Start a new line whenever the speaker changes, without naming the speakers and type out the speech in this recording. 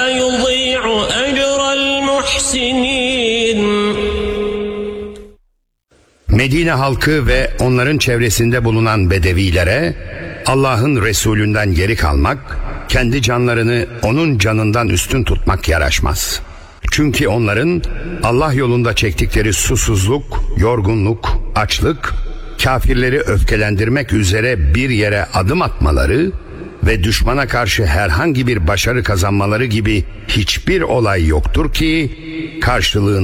يضيع أجر المحسنين.
Medine halkı ve onların çevresinde bulunan bedevilere Allah'ın Resulünden geri kalmak, kendi canlarını onun canından üstün tutmak yaraşmaz. Çünkü onların Allah yolunda çektikleri susuzluk, yorgunluk, açlık, kafirleri öfkelendirmek üzere bir yere adım atmaları ve düşmana karşı herhangi bir başarı kazanmaları gibi hiçbir olay yoktur ki karşılığında